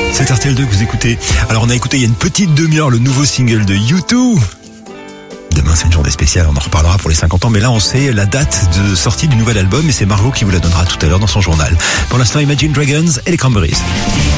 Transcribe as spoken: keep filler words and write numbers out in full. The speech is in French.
C'est R T L deux que vous écoutez. Alors on a écouté il y a une petite demi-heure le nouveau single de U deux. Demain c'est une journée spéciale, on en reparlera pour les cinquante ans, mais là on sait la date de sortie du nouvel album et c'est Margot qui vous la donnera tout à l'heure dans son journal. Pour l'instant Imagine Dragons et les Cranberries.